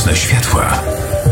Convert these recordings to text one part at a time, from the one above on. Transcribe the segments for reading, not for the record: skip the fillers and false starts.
Nocne światła.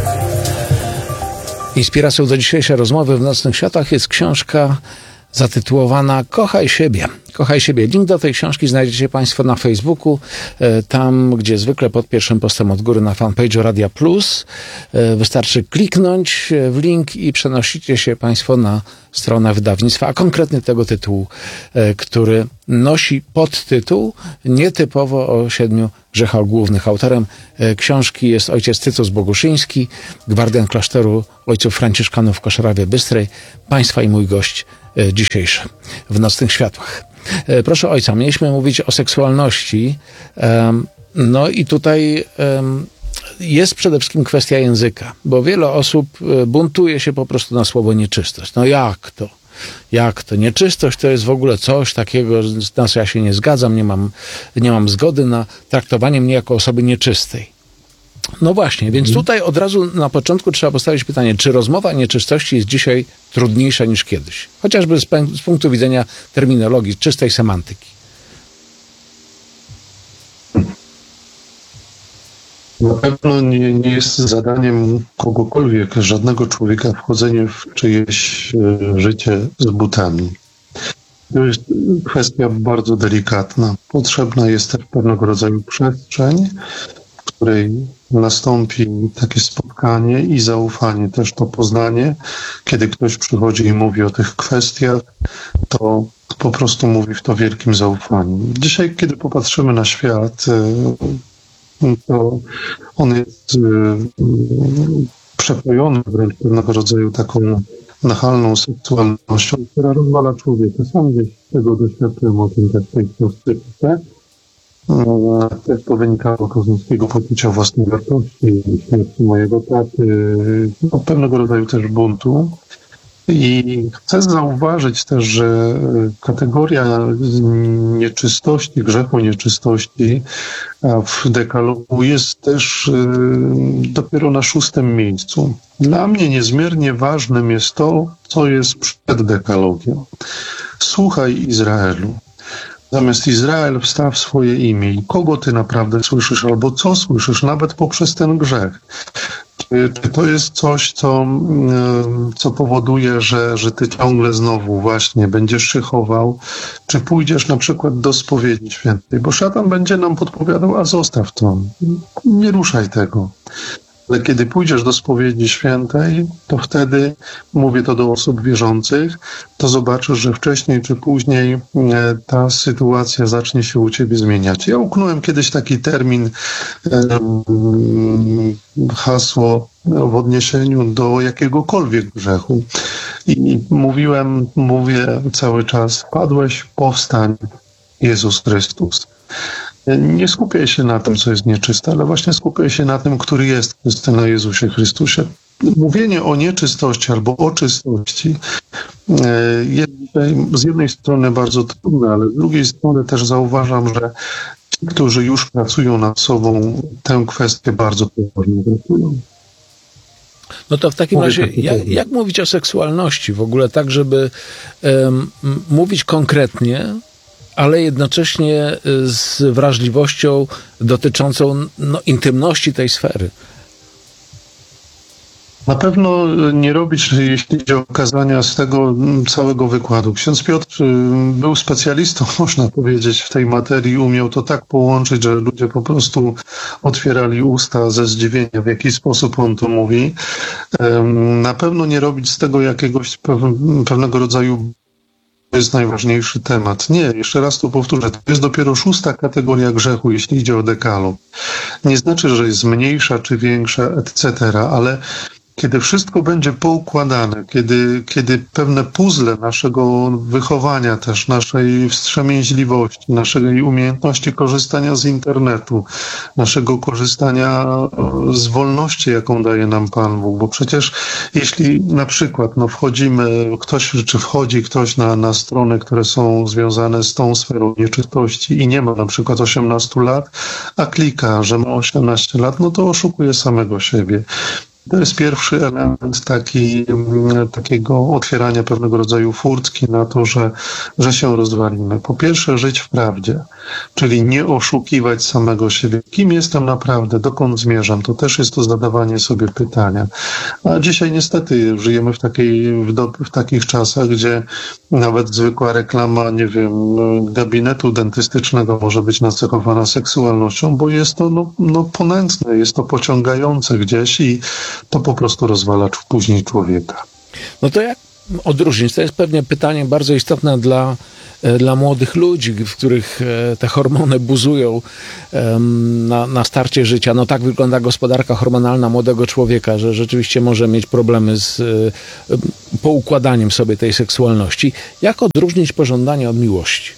Inspiracją do dzisiejszej rozmowy w Nocnych Światłach jest książka zatytułowana Kochaj siebie. Kochaj siebie. Link do tej książki znajdziecie Państwo na Facebooku, tam gdzie zwykle pod pierwszym postem od góry na fanpage'u Radia Plus. Wystarczy kliknąć w link i przenosicie się Państwo na stronę wydawnictwa, a konkretnie tego tytułu, który nosi podtytuł nietypowo o 7 grzechach głównych. Autorem książki jest ojciec Tytus Boguszyński, gwardian klasztoru ojców franciszkanów w Koszyrawie Bystrej, Państwa i mój gość dzisiejszy w Nocnych Światłach. Proszę ojca, mieliśmy mówić o seksualności, no i tutaj jest przede wszystkim kwestia języka, bo wiele osób buntuje się po prostu na słowo nieczystość. No jak to? Jak to? Nieczystość to jest w ogóle coś takiego, na co ja się nie zgadzam, nie mam zgody na traktowanie mnie jako osoby nieczystej. No właśnie, więc tutaj od razu na początku trzeba postawić pytanie, czy rozmowa o nieczystości jest dzisiaj trudniejsza niż kiedyś? Chociażby z punktu widzenia terminologii, czystej semantyki. Na pewno nie jest zadaniem kogokolwiek, żadnego człowieka wchodzenie w czyjeś życie z butami. To jest kwestia bardzo delikatna. Potrzebna jest też pewnego rodzaju przestrzeń, w której nastąpi takie spotkanie i zaufanie, też to poznanie. Kiedy ktoś przychodzi i mówi o tych kwestiach, to po prostu mówi w to wielkim zaufaniu. Dzisiaj, kiedy popatrzymy na świat, to on jest przepojony wręcz pewnego rodzaju taką nachalną seksualnością, która rozwala człowieka. Sam gdzieś tego doświadczyłem, o tym też w tej książce piszę. Też to wynikało z niskiego poczucia własnej wartości, śmierci mojego taty, pewnego rodzaju też buntu. I chcę zauważyć też, że kategoria nieczystości, grzechu nieczystości w dekalogu jest też dopiero na 6. miejscu. Dla mnie niezmiernie ważnym jest to, co jest przed dekalogiem. Słuchaj, Izraelu. Zamiast Izrael wstaw swoje imię i kogo ty naprawdę słyszysz albo co słyszysz, nawet poprzez ten grzech. Czy to jest coś, co powoduje, że ty ciągle znowu właśnie będziesz się chował, czy pójdziesz na przykład do spowiedzi świętej, bo szatan będzie nam podpowiadał, a zostaw to, nie ruszaj tego. Ale kiedy pójdziesz do spowiedzi świętej, to wtedy, mówię to do osób wierzących, to zobaczysz, że wcześniej czy później ta sytuacja zacznie się u ciebie zmieniać. Ja uknąłem kiedyś taki termin, hasło w odniesieniu do jakiegokolwiek grzechu. I mówię cały czas, padłeś, powstań, Jezus Chrystus. Nie skupiaj się na tym, co jest nieczyste, ale właśnie skupiaj się na tym, który jest czysty, na Jezusie Chrystusie. Mówienie o nieczystości albo o czystości jest dzisiaj z jednej strony bardzo trudne, ale z drugiej strony też zauważam, że ci, którzy już pracują nad sobą, tę kwestię bardzo poważnie traktują. No to w takim razie, jak mówić o seksualności w ogóle tak, żeby mówić konkretnie, ale jednocześnie z wrażliwością dotyczącą intymności tej sfery? Na pewno nie robić, jeśli idzie o kazania, z tego całego wykładu. Ksiądz Piotr był specjalistą, można powiedzieć, w tej materii. Umiał to tak połączyć, że ludzie po prostu otwierali usta ze zdziwienia, w jaki sposób on to mówi. Na pewno nie robić z tego jakiegoś pewnego rodzaju to jest najważniejszy temat. Nie, jeszcze raz to powtórzę, to jest dopiero 6. kategoria grzechu, jeśli idzie o dekalog. Nie znaczy, że jest mniejsza czy większa, etc., ale kiedy wszystko będzie poukładane, kiedy pewne puzzle naszego wychowania też, naszej wstrzemięźliwości, naszej umiejętności korzystania z internetu, naszego korzystania z wolności, jaką daje nam Pan Bóg, bo przecież jeśli na przykład wchodzi ktoś na strony, które są związane z tą sferą nieczystości i nie ma na przykład 18 lat, a klika, że ma 18 lat, no to oszukuje samego siebie. To jest pierwszy element takiego otwierania pewnego rodzaju furtki na to, że się rozwalimy. Po pierwsze, żyć w prawdzie, czyli nie oszukiwać samego siebie. Kim jestem naprawdę? Dokąd zmierzam? To też jest to zadawanie sobie pytania. A dzisiaj niestety żyjemy w takich czasach, gdzie nawet zwykła reklama, nie wiem, gabinetu dentystycznego może być nacechowana seksualnością, bo jest to ponętne, jest to pociągające gdzieś i to po prostu rozwala później człowieka. No to jak odróżnić? To jest pewnie pytanie bardzo istotne dla młodych ludzi, w których te hormony buzują na starcie życia. No tak wygląda gospodarka hormonalna młodego człowieka, że rzeczywiście może mieć problemy z poukładaniem sobie tej seksualności. Jak odróżnić pożądanie od miłości?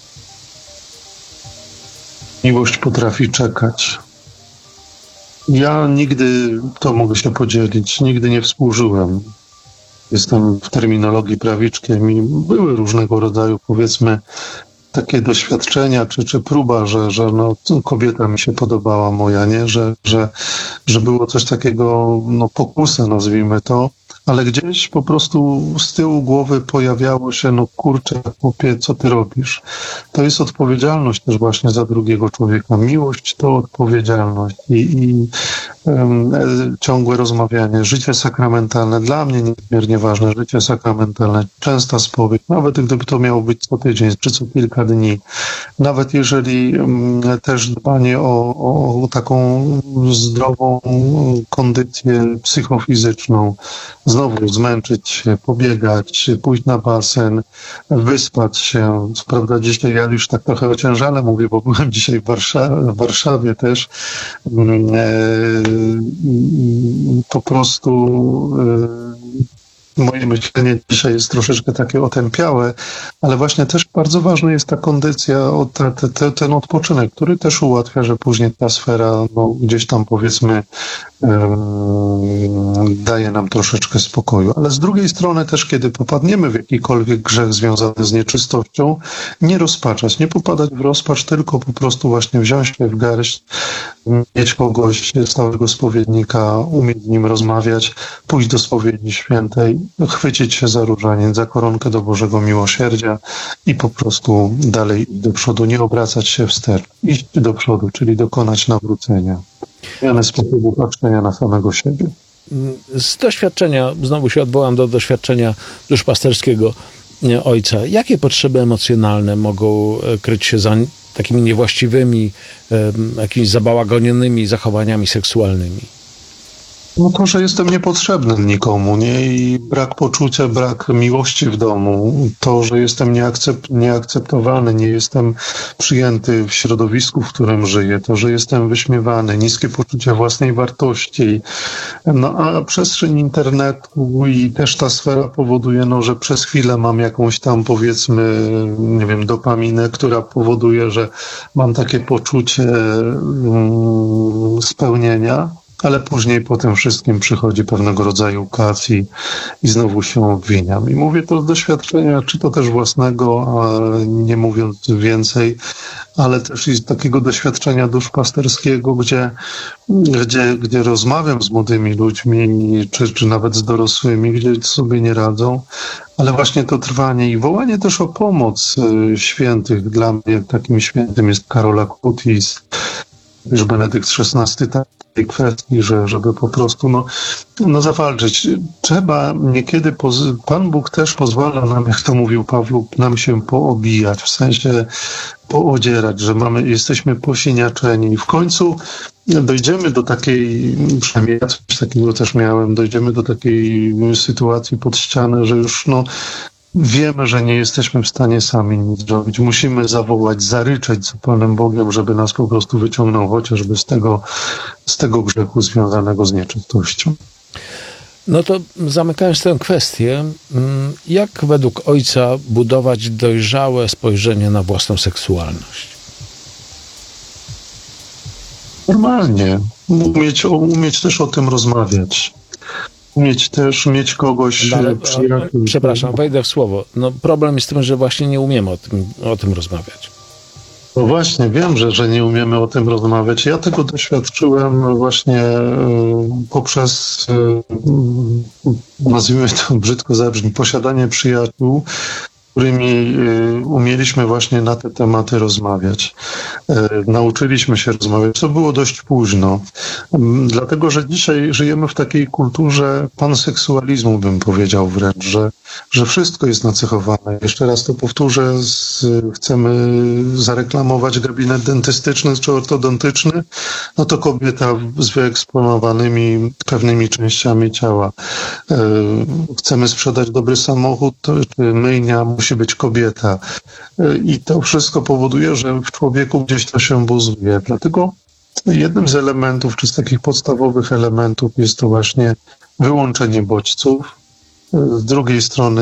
Miłość potrafi czekać. Ja nigdy, to mogę się podzielić, nigdy nie współżyłem. Jestem w terminologii prawiczkiem i były różnego rodzaju, powiedzmy, takie doświadczenia, czy próba, że kobieta mi się podobała moja, nie? Że było coś takiego, pokusę, nazwijmy to, ale gdzieś po prostu z tyłu głowy pojawiało się, kurczę, chłopie, co ty robisz? To jest odpowiedzialność też właśnie za drugiego człowieka. Miłość to odpowiedzialność i ciągłe rozmawianie, życie sakramentalne, dla mnie niezmiernie ważne, życie sakramentalne, częsta spowiedź, nawet gdyby to miało być co tydzień, czy co kilka dni, nawet jeżeli też dbanie o taką zdrową kondycję psychofizyczną, znowu zmęczyć się, pobiegać, pójść na basen, wyspać się. Co prawda dzisiaj ja już tak trochę ociężale mówię, bo byłem dzisiaj w Warszawie też. Po prostu moje myślenie dzisiaj jest troszeczkę takie otępiałe, ale właśnie też bardzo ważna jest ta kondycja, ten odpoczynek, który też ułatwia, że później ta sfera gdzieś tam powiedzmy daje nam troszeczkę spokoju. Ale z drugiej strony też, kiedy popadniemy w jakikolwiek grzech związany z nieczystością, nie rozpaczać, nie popadać w rozpacz, tylko po prostu właśnie wziąć się w garść, mieć kogoś, stałego spowiednika, umieć z nim rozmawiać, pójść do spowiedzi świętej, chwycić się za różaniec, za koronkę do Bożego Miłosierdzia i po prostu dalej iść do przodu, nie obracać się wstecz, iść do przodu, czyli dokonać nawrócenia. Zmianę sposobu patrzenia na samego siebie. Z doświadczenia, znowu się odwołam do doświadczenia duszpasterskiego ojca, jakie potrzeby emocjonalne mogą kryć się za takimi niewłaściwymi, jakimiś zabałagonionymi zachowaniami seksualnymi? To, że jestem niepotrzebny nikomu, nie? I brak poczucia, brak miłości w domu, to, że jestem nieakceptowany, nie jestem przyjęty w środowisku, w którym żyję, to, że jestem wyśmiewany, niskie poczucie własnej wartości. A przestrzeń internetu i też ta sfera powoduje, że przez chwilę mam jakąś tam, powiedzmy, nie wiem, dopaminę, która powoduje, że mam takie poczucie spełnienia. Ale później po tym wszystkim przychodzi pewnego rodzaju kac i znowu się obwiniam. I mówię to z doświadczenia, czy to też własnego, a nie mówiąc więcej, ale też i z takiego doświadczenia duszpasterskiego, gdzie rozmawiam z młodymi ludźmi, czy nawet z dorosłymi, gdzie sobie nie radzą, ale właśnie to trwanie i wołanie też o pomoc świętych. Dla mnie takim świętym jest Karol Acutis, już Benedykt XVI, tej kwestii, żeby po prostu zawalczyć. Trzeba niekiedy, Pan Bóg też pozwala nam, jak to mówił Pawlu, nam się poobijać, w sensie poodzierać, że jesteśmy posiniaczeni i w końcu dojdziemy do takiej, przynajmniej ja coś takiego też miałem, dojdziemy do takiej sytuacji pod ścianę, że już wiemy, że nie jesteśmy w stanie sami nic zrobić. Musimy zawołać, zaryczeć z Panem Bogiem, żeby nas po prostu wyciągnął chociażby z tego grzechu związanego z nieczystością. No to zamykając tę kwestię, jak według ojca budować dojrzałe spojrzenie na własną seksualność? Normalnie. Umieć też o tym rozmawiać. Mieć kogoś przyjaciół. Przepraszam, wejdę w słowo. Problem jest w tym, że właśnie nie umiemy o tym rozmawiać. No właśnie, wiem, że nie umiemy o tym rozmawiać. Ja tego doświadczyłem właśnie poprzez, nazwijmy to brzydko zabrzmi, posiadanie przyjaciół, którymi umieliśmy właśnie na te tematy rozmawiać. Nauczyliśmy się rozmawiać. To było dość późno. Dlatego, że dzisiaj żyjemy w takiej kulturze panseksualizmu, bym powiedział wręcz, że wszystko jest nacechowane. Jeszcze raz to powtórzę, chcemy zareklamować gabinet dentystyczny czy ortodontyczny, no to kobieta z wyeksponowanymi pewnymi częściami ciała. Chcemy sprzedać dobry samochód, czy myjnia, musi być kobieta. I to wszystko powoduje, że w człowieku gdzieś to się buzuje. Dlatego jednym z elementów, czy z takich podstawowych elementów jest to właśnie wyłączenie bodźców. Z drugiej strony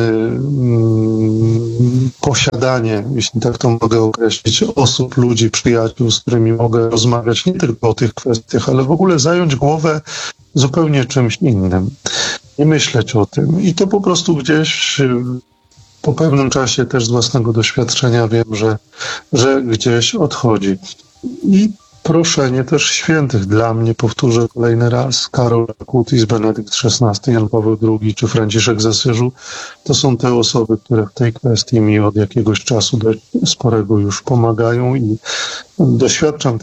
posiadanie, jeśli tak to mogę określić, osób, ludzi, przyjaciół, z którymi mogę rozmawiać nie tylko o tych kwestiach, ale w ogóle zająć głowę zupełnie czymś innym. Nie myśleć o tym. I to po prostu gdzieś po pewnym czasie też z własnego doświadczenia wiem, że gdzieś odchodzi. I proszenie też świętych dla mnie, powtórzę kolejny raz, Karol Acutis, Benedykt XVI, Jan Paweł II czy Franciszek z Asyżu, to są te osoby, które w tej kwestii mi od jakiegoś czasu dość sporego już pomagają i doświadczam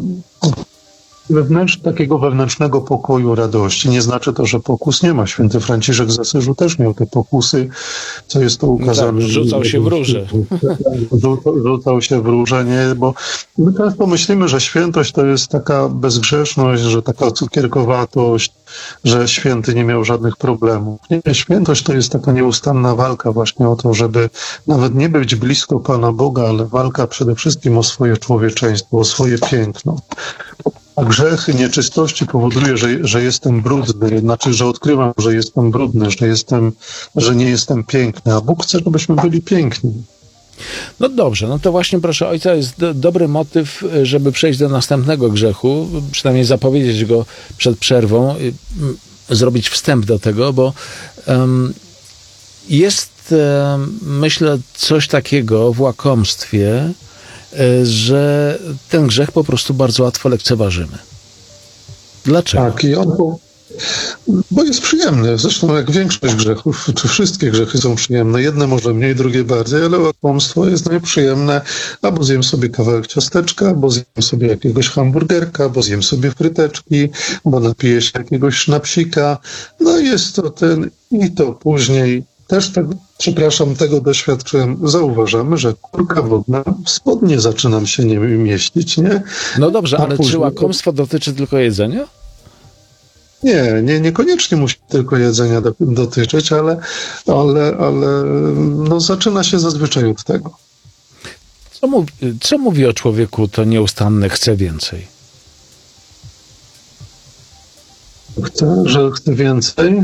takiego wewnętrznego pokoju, radości. Nie znaczy to, że pokus nie ma. Święty Franciszek z Asyżu też miał te pokusy, co jest to ukazane. Tak, rzucał się w róże. Rzucał się w róże, nie? Bo my często myślimy, że świętość to jest taka bezgrzeszność, że taka cukierkowatość, że święty nie miał żadnych problemów. Nie, świętość to jest taka nieustanna walka właśnie o to, żeby nawet nie być blisko Pana Boga, ale walka przede wszystkim o swoje człowieczeństwo, o swoje piękno. A grzechy, nieczystości powoduje, że jestem brudny, znaczy, że odkrywam, że jestem brudny, że nie jestem piękny, a Bóg chce, żebyśmy byli piękni. No dobrze, no to właśnie proszę ojca, jest dobry motyw, żeby przejść do następnego grzechu, przynajmniej zapowiedzieć go przed przerwą, zrobić wstęp do tego, bo jest, myślę, coś takiego w łakomstwie, że ten grzech po prostu bardzo łatwo lekceważymy. Dlaczego? Tak, i bo jest przyjemny. Zresztą jak większość grzechów, czy wszystkie grzechy są przyjemne. Jedne może mniej, drugie bardziej, ale łakomstwo jest najprzyjemne. Albo zjem sobie kawałek ciasteczka, albo zjem sobie jakiegoś hamburgerka, albo zjem sobie fryteczki, albo napiję się jakiegoś sznapsika. No jest to i to później też tego doświadczyłem. Zauważamy, że kurka wodna w spodnie zaczynam się nie mieścić, nie? No dobrze, ale czy łakomstwo dotyczy tylko jedzenia? Niekoniecznie musi tylko jedzenia dotyczyć, ale no zaczyna się zazwyczaj od tego. Co mówi o człowieku to nieustanne chce więcej? Że chce więcej?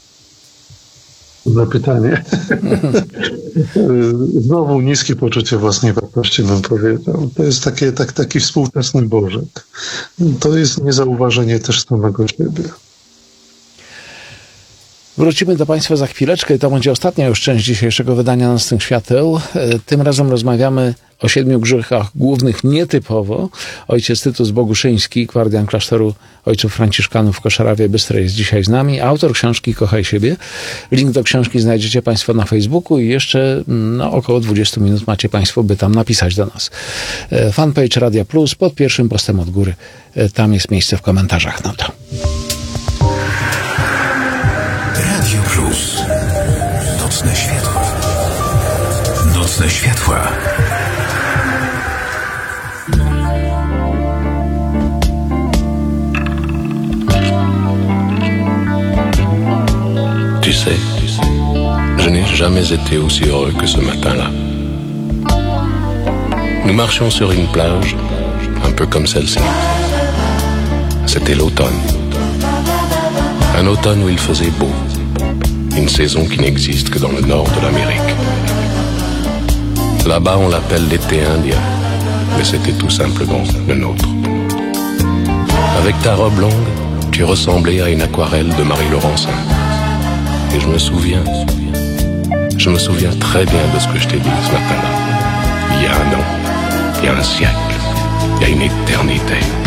Na pytanie. Znowu niskie poczucie własnej wartości, bym powiedział. To jest taki współczesny Bożek. To jest niezauważenie też samego siebie. Wrócimy do Państwa za chwileczkę i to będzie ostatnia już część dzisiejszego wydania Nocnych Świateł. Tym razem rozmawiamy o 7 grzechach głównych nietypowo. Ojciec Tytus Boguszyński, gwardian klasztoru ojców franciszkanów w Koszarawie Bystrej jest dzisiaj z nami. Autor książki Kochaj siebie. Link do książki znajdziecie Państwo na Facebooku i jeszcze około 20 minut macie Państwo, by tam napisać do nas. Fanpage Radia Plus pod pierwszym postem od góry. Tam jest miejsce w komentarzach na to. Radio Plus. Nocne światła. Nocne światła. Tu sais, je n'ai jamais été aussi heureux que ce matin-là. Nous marchions sur une plage, un peu comme celle-ci. C'était l'automne. Un automne où il faisait beau. Une saison qui n'existe que dans le nord de l'Amérique. Là-bas, on l'appelle l'été indien, mais c'était tout simplement le nôtre. Avec ta robe longue, tu ressemblais à une aquarelle de Marie Laurencin. Et je me souviens très bien de ce que je t'ai dit ce matin-là, il y a un an. il y a un siècle, il y a une éternité.